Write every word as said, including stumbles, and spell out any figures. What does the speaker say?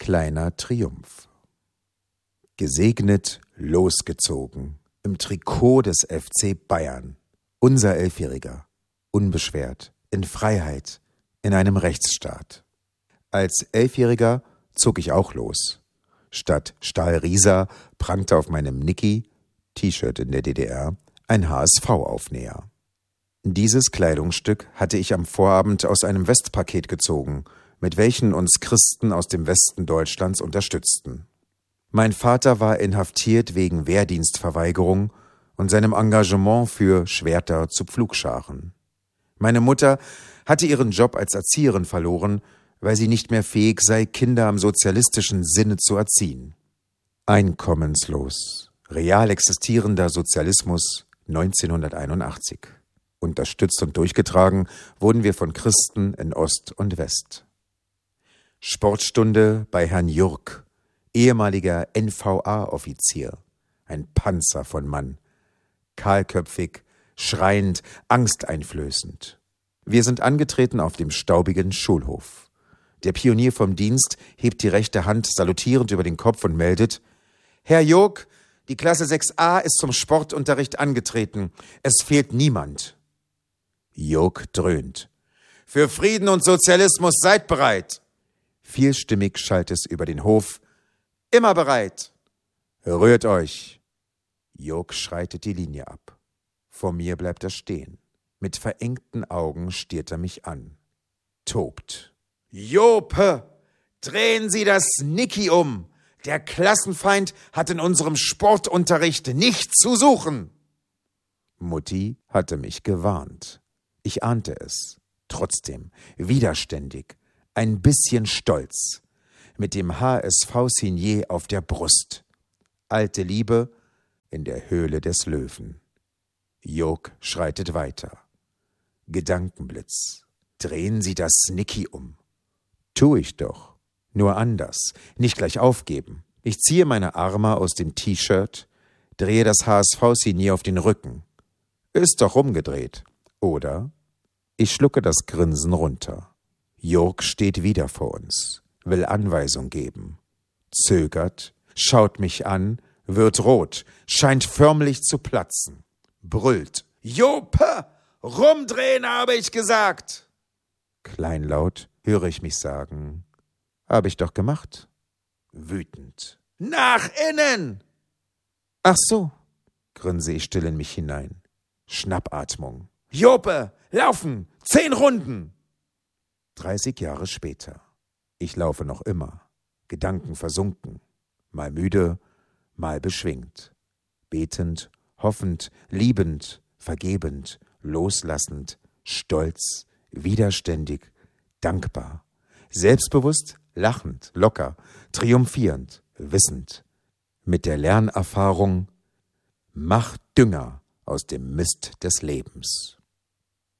kleiner Triumph. Gesegnet, losgezogen, im Trikot des F C Bayern. Unser Elfjähriger, unbeschwert, in Freiheit, in einem Rechtsstaat. Als Elfjähriger zog ich auch los. Statt Stahlrieser prangte auf meinem Niki, T-Shirt in der D D R, ein H S V-Aufnäher. Dieses Kleidungsstück hatte ich am Vorabend aus einem Westpaket gezogen, mit welchen uns Christen aus dem Westen Deutschlands unterstützten. Mein Vater war inhaftiert wegen Wehrdienstverweigerung und seinem Engagement für Schwerter zu Pflugscharen. Meine Mutter hatte ihren Job als Erzieherin verloren, weil sie nicht mehr fähig sei, Kinder im sozialistischen Sinne zu erziehen. Einkommenslos, real existierender Sozialismus neunzehnhunderteinundachtzig. Unterstützt und durchgetragen wurden wir von Christen in Ost und West. Sportstunde bei Herrn Jurk, ehemaliger N V A-Offizier, ein Panzer von Mann, kahlköpfig, schreiend, angsteinflößend. Wir sind angetreten auf dem staubigen Schulhof. Der Pionier vom Dienst hebt die rechte Hand salutierend über den Kopf und meldet: Herr Jurk, die Klasse sechs a ist zum Sportunterricht angetreten. Es fehlt niemand. Jurk dröhnt. Für Frieden und Sozialismus seid bereit. Vielstimmig schallt es über den Hof. Immer bereit. Rührt euch. Jurk schreitet die Linie ab. Vor mir bleibt er stehen. Mit verengten Augen stiert er mich an. Tobt. Jope, drehen Sie das Niki um. Der Klassenfeind hat in unserem Sportunterricht nichts zu suchen. Mutti hatte mich gewarnt. Ich ahnte es. Trotzdem, widerständig, ein bisschen stolz. Mit dem H S V-Signet auf der Brust. Alte Liebe in der Höhle des Löwen. Jurk schreitet weiter. Gedankenblitz. Drehen Sie das Niki um. Tu ich doch. Nur anders. Nicht gleich aufgeben. Ich ziehe meine Arme aus dem T-Shirt, drehe das H S V-Signet auf den Rücken. Ist doch umgedreht. Oder? Ich schlucke das Grinsen runter. Jurk steht wieder vor uns, will Anweisung geben. Zögert, schaut mich an, wird rot, scheint förmlich zu platzen. Brüllt. Jope! Rumdrehen, habe ich gesagt! Kleinlaut höre ich mich sagen. Hab ich doch gemacht. Wütend. Nach innen! Ach so, grinse ich still in mich hinein. Schnappatmung. Jope, laufen! Zehn Runden! Dreißig Jahre später. Ich laufe noch immer. Gedanken versunken. Mal müde, mal beschwingt. Betend, hoffend, liebend, vergebend, loslassend, stolz, widerständig, dankbar. Selbstbewusst, lachend, locker, triumphierend, wissend. Mit der Lernerfahrung: Mach Dünger aus dem Mist des Lebens.